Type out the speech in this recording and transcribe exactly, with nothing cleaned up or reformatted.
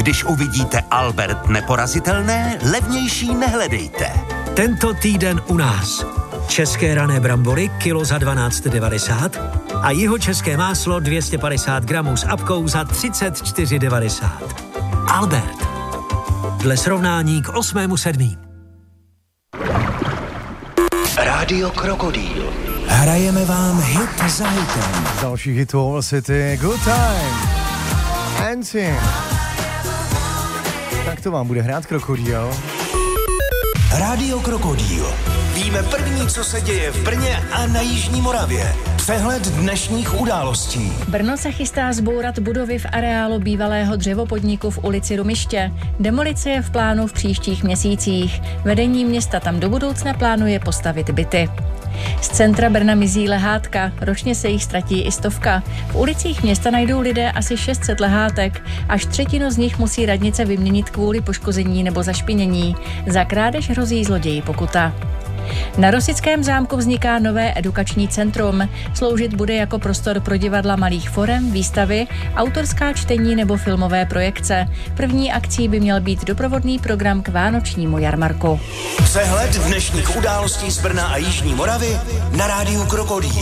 Když uvidíte Albert neporazitelné, levnější nehledejte. Tento týden u nás. České rané brambory kilo za dvanáct devadesát a jihočeské máslo dvě stě padesát gramů s apkou za třicet čtyři devadesát. Albert. Dle srovnání k osmému sedmý. Rádio Krokodýl. Hrajeme vám hit za hitem. Další hit Oval City, Good Time. Anti. Tak to vám bude hrát Krokodýl. Rádio Krokodýl. Víme první, co se děje v Brně a na Jižní Moravě. Přehled dnešních událostí. Brno se chystá zbourat budovy v areálu bývalého dřevopodniku v ulici Rumiště. Demolice je v plánu v příštích měsících. Vedení města tam do budoucna plánuje postavit byty. Z centra Brna mizí lehátka, ročně se jich ztratí i stovka. V ulicích města najdou lidé asi šest set lehátek, až třetinu z nich musí radnice vyměnit kvůli poškození nebo zašpinění. Za krádež hrozí zloději pokuta. Na Rosickém zámku vzniká nové edukační centrum. Sloužit bude jako prostor pro divadla malých forem, výstavy, autorská čtení nebo filmové projekce. První akcí by měl být doprovodný program k vánočnímu jarmarku. Přehled dnešních událostí z Brna a Jižní Moravy na Rádiu Krokodýl.